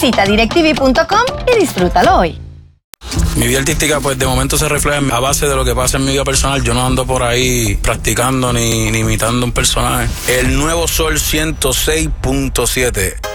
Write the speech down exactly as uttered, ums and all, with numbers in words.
Visita directv punto com y disfrútalo hoy. Mi vida artística, pues de momento se refleja a base de lo que pasa en mi vida personal. Yo no ando por ahí practicando ni, ni imitando un personaje. El Nuevo Sol ciento seis punto siete.